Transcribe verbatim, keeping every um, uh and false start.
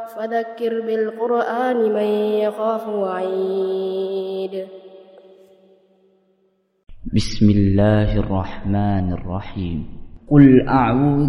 فذكر بالقرآن من يخاف وعيد. بسم الله الرحمن الرحيم. قل أعوذ